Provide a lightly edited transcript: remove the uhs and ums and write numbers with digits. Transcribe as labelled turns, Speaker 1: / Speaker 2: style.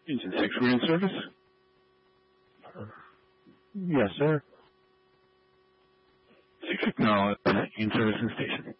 Speaker 1: Engine 6, we're in service?
Speaker 2: Yes, sir.
Speaker 1: 6 acknowledged, in service in station.